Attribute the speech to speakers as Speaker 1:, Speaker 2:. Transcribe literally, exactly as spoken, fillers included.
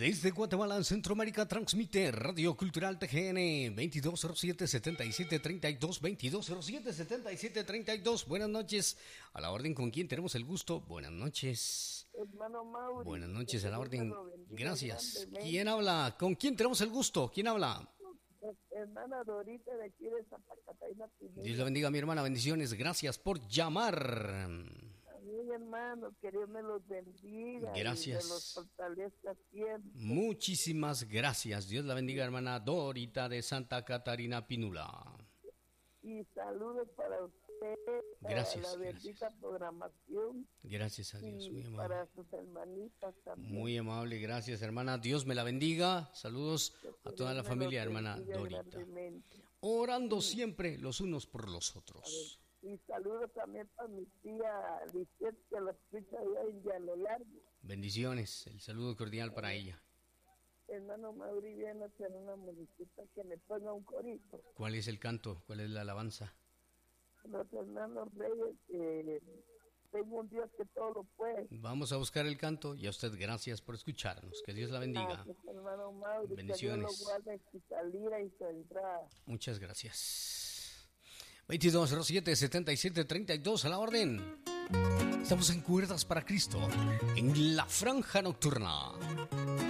Speaker 1: Desde Guatemala, Centroamérica, transmite Radio Cultural T G N veintidós cero siete, setenta y siete treinta y dos, veintidós cero siete, setenta y siete treinta y dos. Buenas noches, a la orden, ¿con quién tenemos el gusto? Buenas noches.
Speaker 2: Hermano Mauri.
Speaker 1: Buenas noches, a la orden. Gracias. ¿Quién habla? ¿Con quién tenemos el gusto? ¿Quién habla?
Speaker 2: Hermana Dorita de aquí de Santa Catarina.
Speaker 1: Dios la bendiga, mi hermana. Bendiciones. Gracias por llamar.
Speaker 2: Mi hermano, que Dios me los bendiga.
Speaker 1: Gracias.
Speaker 2: Y me los fortalezca siempre.
Speaker 1: Muchísimas gracias. Dios la bendiga, hermana Dorita de Santa Catarina Pinula.
Speaker 2: Y saludos para usted.
Speaker 1: Gracias.
Speaker 2: Para la bendita
Speaker 1: gracias.
Speaker 2: programación.
Speaker 1: Gracias a Dios, muy amable.
Speaker 2: Para sus hermanitas también.
Speaker 1: Muy amable, gracias, hermana. Dios me la bendiga. Saludos a toda la familia, hermana Dorita. Orando siempre los unos por los otros.
Speaker 2: Y saludos también para mi tía Lisette, que la escucha allá en Llano Largo.
Speaker 1: Bendiciones, el saludo cordial para ella.
Speaker 2: Hermano Mauri, viene a hacer una musiquita que me ponga un corito.
Speaker 1: ¿Cuál es el canto? ¿Cuál es la alabanza?
Speaker 2: Los hermanos Reyes, eh, tengo un Dios que todo lo puede.
Speaker 1: Vamos a buscar el canto y a usted gracias por escucharnos. Que Dios la bendiga.
Speaker 2: Gracias, hermano Mauri,
Speaker 1: bendiciones.
Speaker 2: Que Dios lo guarde en su salida y su entrada.
Speaker 1: Muchas gracias. veintidós cero siete, setenta y siete treinta y dos, a la orden. Estamos en Cuerdas para Cristo, en la franja nocturna.